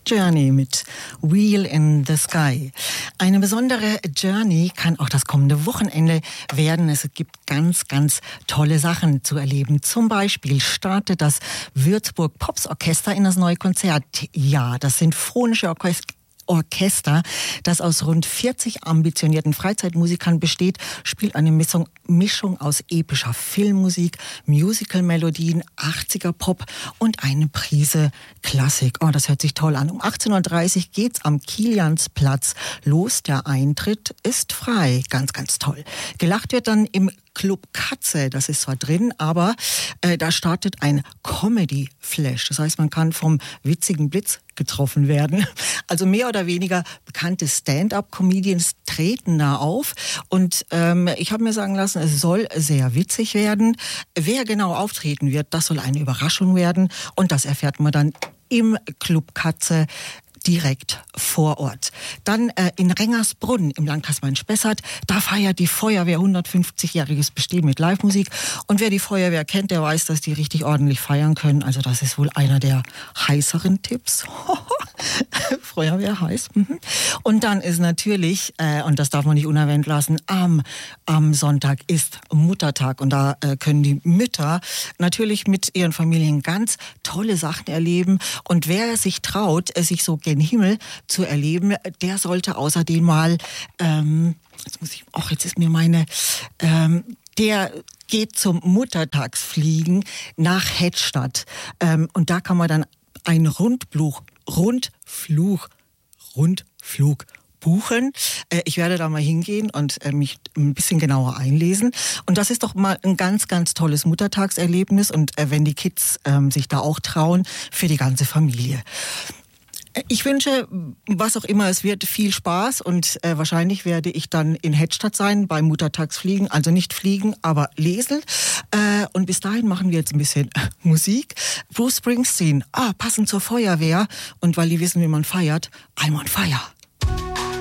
Journey mit Wheel in the Sky. Eine besondere Journey kann auch das kommende Wochenende werden. Es gibt ganz, ganz tolle Sachen zu erleben. Zum Beispiel startet das Würzburg Pops Orchester in das neue Konzertjahr. Das sinfonische Orchester, das aus rund 40 ambitionierten Freizeitmusikern besteht, spielt eine Mischung aus epischer Filmmusik, Musical-Melodien, 80er-Pop und eine Prise Klassik. Oh, das hört sich toll an. Um 18.30 Uhr geht's am Kiliansplatz los. Der Eintritt ist frei. Ganz, ganz toll. Gelacht wird dann im Club Katze, das ist zwar drin, aber da startet ein Comedy-Flash. Das heißt, man kann vom witzigen Blitz getroffen werden. Also mehr oder weniger bekannte Stand-up-Comedians treten da auf. Und ich habe mir sagen lassen, es soll sehr witzig werden. Wer genau auftreten wird, das soll eine Überraschung werden. Und das erfährt man dann im Club Katze direkt vor Ort. Dann in Rengersbrunn im Landkreis Main-Spessart, da feiert die Feuerwehr 150-jähriges Bestehen mit Live-Musik. Und wer die Feuerwehr kennt, der weiß, dass die richtig ordentlich feiern können. Also das ist wohl einer der heißeren Tipps. Feuerwehr heiß. Und dann ist natürlich, und das darf man nicht unerwähnt lassen, am Sonntag ist Muttertag. Und da können die Mütter natürlich mit ihren Familien ganz tolle Sachen erleben. Und wer sich traut, sich so gen Himmel zu erleben, der sollte außerdem mal, der geht zum Muttertagsfliegen nach Hedstadt. Und da kann man dann einen Rundflug buchen. Ich werde da mal hingehen und mich ein bisschen genauer einlesen. Und das ist doch mal ein ganz, ganz tolles Muttertagserlebnis. Und wenn die Kids sich da auch trauen, für die ganze Familie. Ich wünsche, was auch immer es wird, viel Spaß und wahrscheinlich werde ich dann in Hedstadt sein beim Muttertagsfliegen, also nicht fliegen, aber lesen. Und bis dahin machen wir jetzt ein bisschen Musik. Bruce Springsteen, passend zur Feuerwehr und weil die wissen, wie man feiert, I'm on fire.